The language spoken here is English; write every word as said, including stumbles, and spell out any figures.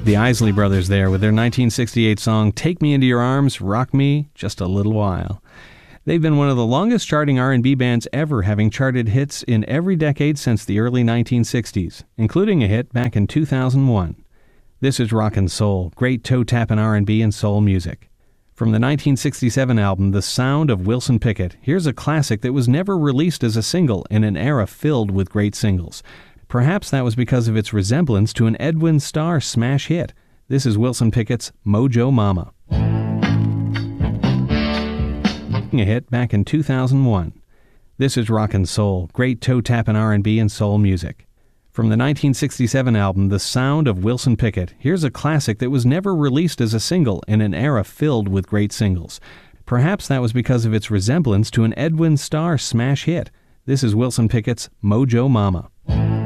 The Isley Brothers there with their nineteen sixty-eight song, Take Me Into Your Arms, Rock Me Just a Little While. They've been one of the longest charting R and B bands ever, having charted hits in every decade since the early nineteen sixties, including a hit back in two thousand one. This is Rockin' Soul, great toe-tapping R and B and soul music. From the nineteen sixty-seven album, The Sound of Wilson Pickett, here's a classic that was never released as a single in an era filled with great singles. Perhaps that was because of its resemblance to an Edwin Starr smash hit. This is Wilson Pickett's Mojo Mama. A hit back in two thousand one. This is Rockin' Soul, great toe-tapping R and B and soul music. From the nineteen sixty-seven album, The Sound of Wilson Pickett, here's a classic that was never released as a single in an era filled with great singles. Perhaps that was because of its resemblance to an Edwin Starr smash hit. This is Wilson Pickett's Mojo Mama.